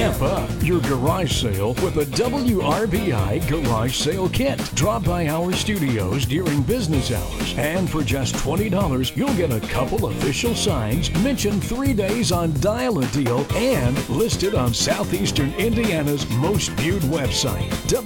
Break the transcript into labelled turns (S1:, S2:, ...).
S1: Amp up your garage sale with a WRBI Garage Sale Kit. Drop by our studios during business hours, and for just $20, you'll get a couple official signs, mentioned 3 days on Dial a Deal, and listed on Southeastern Indiana's most viewed website,